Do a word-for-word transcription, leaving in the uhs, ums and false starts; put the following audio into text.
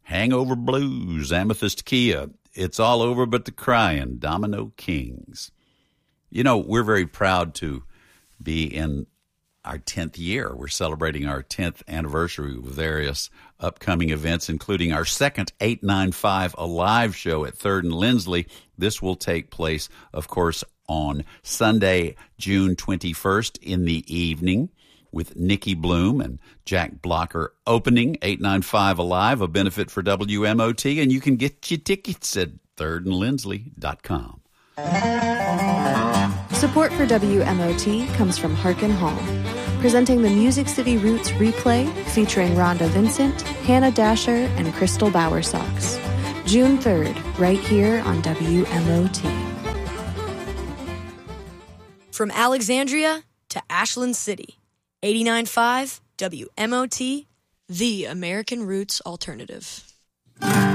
Hangover Blues, Amethyst Kia, It's All Over But the Crying, Domino Kings. You know, we're very proud to be in our tenth year. We're celebrating our tenth anniversary with various upcoming events, including our second eight ninety-five Alive show at third and Lindsley. This will take place, of course, on Sunday, June twenty-first in the evening, with Nikki Bloom and Jack Blocker opening eight ninety-five Alive, a benefit for W M O T, and you can get your tickets at third and lindsley dot com. Support for W M O T comes from Harkin Hall, presenting the Music City Roots replay featuring Rhonda Vincent, Hannah Dasher, and Crystal Bowersox. June third, right here on W M O T. From Alexandria to Ashland City, eighty-nine point five W M O T, the American Roots Alternative.